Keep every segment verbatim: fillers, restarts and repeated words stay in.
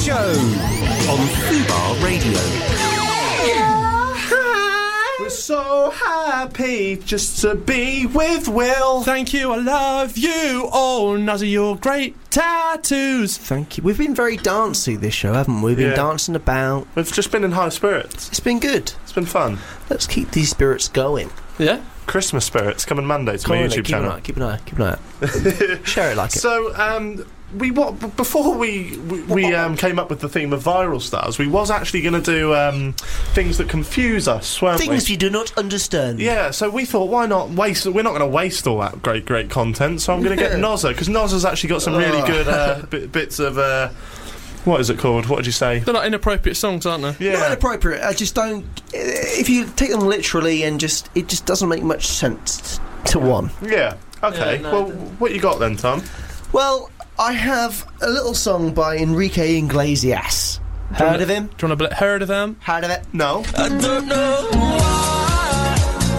Show on Fubar Radio. We're so happy just to be with Will. Thank you, I love you. Oh, Nuzzy, you're great tattoos. Thank you. We've been very dancey this show, haven't we? We've been Yeah. dancing about. We've just been in high spirits. It's been good. It's been fun. Let's keep these spirits going. Yeah? Christmas spirits coming Monday to Come my on, YouTube keep channel. an eye, keep an eye, keep an eye out. Share it like it. So, um, we what b- before we we, we um, came up with the theme of viral stars, we was actually going to do um, things that confuse us, weren't Things we? you do not understand. Yeah, so we thought, why not waste? We're not going to waste all that great, great content. So I'm going to get Yeah. Nozza, because Nozza's actually got some really Oh. good uh, bit, bits of. Uh, what is it called? What did you say? They're like inappropriate songs, aren't they? Yeah. Not inappropriate. I just don't. If you take them literally and just, it just doesn't make much sense to one. Yeah. Okay. Yeah, no, well, I don't- what you got then, Tom? Well, I have a little song by Enrique Iglesias. Heard of him? Do you want to bl- heard of them? Heard of it? No. I don't know why,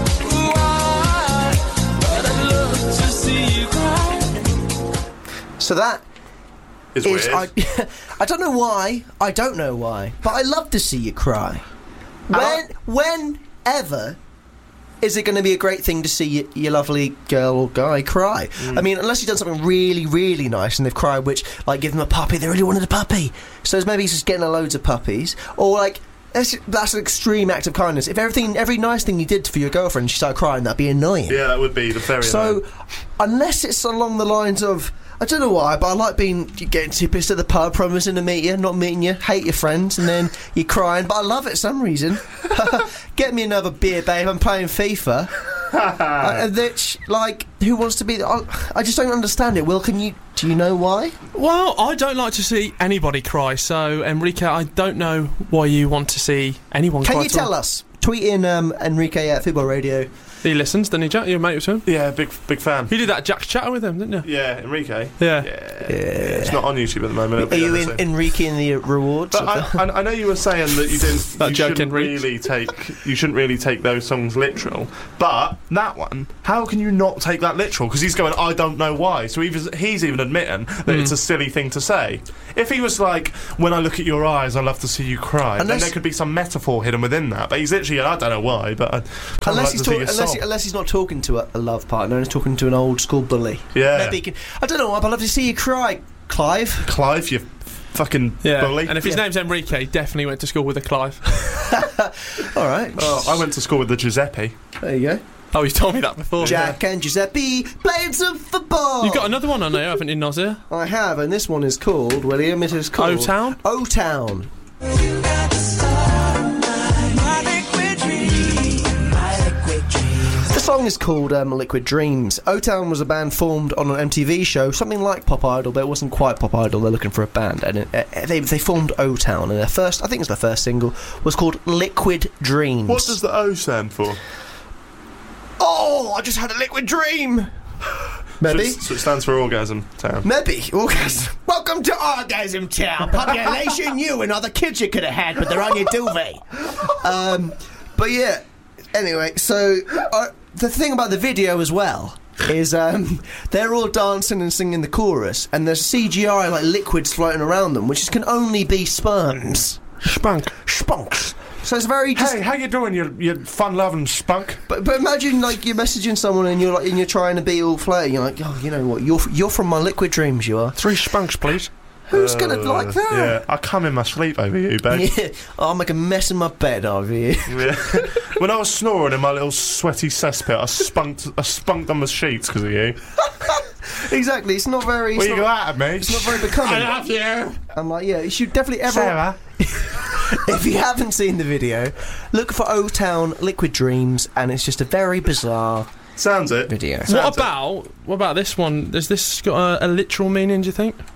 why, but I love to see you cry. So that It's is. weird. I, I don't know why. I don't know why. But I love to see you cry. Uh, When, whenever. Is it going to be a great thing to see your, your lovely girl or guy cry? Mm. I mean, unless you've done something really, really nice and they've cried, which, like, give them a puppy, they really wanted a puppy. So maybe he's just getting a loads of puppies. Or, like, that's, that's an extreme act of kindness. If everything, every nice thing you did for your girlfriend, she started crying, that'd be annoying. Yeah, that would be the very. So, annoying. unless it's along the lines of, I don't know why, but I like being getting too pissed at the pub, promising to meet you, not meeting you, hate your friends, and then you're crying. But I love it for some reason. Get me another beer, babe. I'm playing FIFA. uh, which, like, who wants to be? I, I just don't understand it. Will, can you? Do you know why? Well, I don't like to see anybody cry, so, Enrique, I don't know why you want to see anyone Can cry. you at all. tell us? Tweet in um, Enrique at Football Radio. He listens, doesn't he, Jack? You're a mate with him? Yeah, big big fan. You did that Jack Chatter with him, didn't you? Yeah, Enrique. Yeah. Yeah. It's not on YouTube at the moment. it'll Are be you on in, soon. Enrique in the rewards? But of the- I, I, I know you were saying that you didn't. That you joke shouldn't in reach. really take. You shouldn't really take those songs literal. But that one, how can you not take that literal? Because he's going, I don't know why. So he's, he's even admitting that Mm. it's a silly thing to say. If he was like, when I look at your eyes, I love to see you cry, Unless- then there could be some metaphor hidden within that. But he's literally, I don't know why, but I kind of Unless like he's, to see talk- your unless, song. he, unless he's not talking to a, a love partner and he's talking to an old school bully. Yeah. Maybe he can, I don't know why, but I'd love to see you cry, Clive. Clive, you fucking Yeah. bully. And if his Yeah. name's Enrique, he definitely went to school with a Clive. All right. Oh, I went to school with the Giuseppe. There you go. Oh, he's told me that before. Jack and Giuseppe playing some football. You've got another one on there, haven't you, Nozzy? I have, and this one is called, William, it is called... O-Town? O-Town. The song is called um, Liquid Dreams. O-Town was a band formed on an M T V show, something like Pop Idol, but it wasn't quite Pop Idol. They're looking for a band, and it, uh, they they formed O-Town, and their first, I think it's their first single, was called Liquid Dreams. What does the O stand for? Oh, I just had a liquid dream. Maybe. So, it- so it stands for Orgasm Town. Maybe. Orgasm. Welcome to Orgasm Town. Population you and other kids you could have had, but they're on your duvet. Um, but yeah. Anyway, so uh, the thing about the video as well is um, they're all dancing and singing the chorus, and there's C G I like liquids floating around them, which can only be sperms. Spunk. Spunks. So it's very just. Hey, how you doing, you you fun-loving spunk? But, but imagine like you're messaging someone and you're like and you're trying to be all flirty. You're like, oh, you know what? You're you're from my liquid dreams. You are. Three spunks, please. Who's gonna Uh, like that? Yeah, I come in my sleep over you, babe. Yeah, I'll make a mess in my bed over you. Yeah. When I was snoring in my little sweaty cesspit, I spunked, I spunked on the sheets because of you. Exactly. It's not very. Where It's you not, go out at me? it's not very becoming. love you, I'm like, yeah, you should definitely ever. Sarah. If you haven't seen the video, look for O-Town Liquid Dreams, and it's just a very bizarre Sounds it. video. Sounds What it. about what about this one? Has this got a, a literal meaning, do you think?